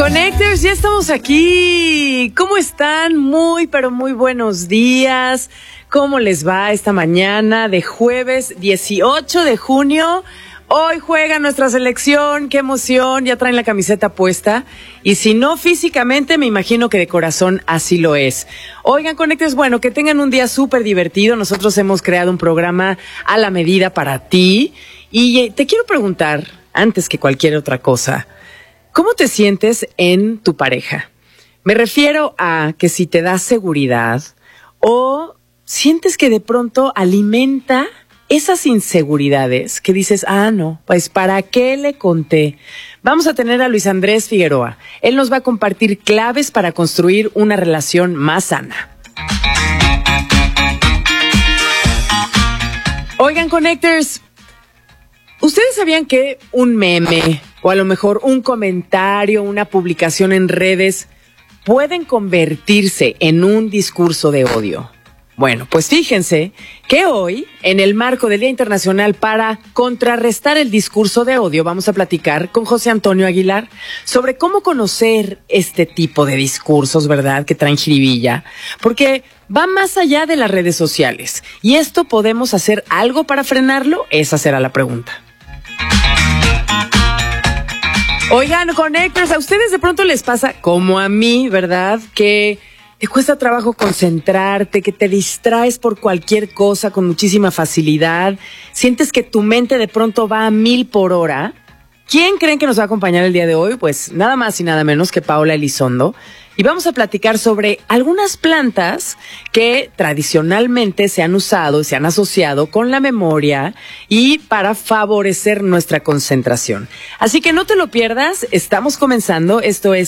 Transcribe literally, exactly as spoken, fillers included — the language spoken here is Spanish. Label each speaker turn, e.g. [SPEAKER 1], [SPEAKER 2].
[SPEAKER 1] Connectors, ya estamos aquí. ¿Cómo están? Muy, pero muy buenos días. ¿Cómo les va esta mañana de jueves dieciocho de junio? Hoy juega nuestra selección, qué emoción, ya traen la camiseta puesta. Y si no físicamente, me imagino que de corazón así lo es. Oigan, Connectors, bueno, que tengan un día súper divertido. Nosotros hemos creado un programa a la medida para ti. Y te quiero preguntar, antes que cualquier otra cosa, ¿cómo te sientes en tu pareja? Me refiero a que si te da seguridad o sientes que de pronto alimenta esas inseguridades que dices, ah, no, pues ¿para qué le conté? Vamos a tener a Luis Andrés Figueroa. Él nos va a compartir claves para construir una relación más sana. Oigan, Connectors, ¿ustedes sabían que un meme o a lo mejor un comentario, una publicación en redes pueden convertirse en un discurso de odio? Bueno, pues fíjense que hoy, en el marco del Día Internacional para contrarrestar el discurso de odio, vamos a platicar con José Antonio Aguilar sobre cómo conocer este tipo de discursos, ¿verdad?, que traen jiribilla, porque va más allá de las redes sociales. ¿Y esto podemos hacer algo para frenarlo? Esa será la pregunta. Oigan, Connectors, a ustedes de pronto les pasa, como a mí, ¿verdad?, que te cuesta trabajo concentrarte, que te distraes por cualquier cosa con muchísima facilidad, sientes que tu mente de pronto va a mil por hora. ¿Quién creen que nos va a acompañar el día de hoy? Pues nada más y nada menos que Paola Elizondo. Y vamos a platicar sobre algunas plantas que tradicionalmente se han usado y se han asociado con la memoria y para favorecer nuestra concentración. Así que no te lo pierdas, estamos comenzando. Esto es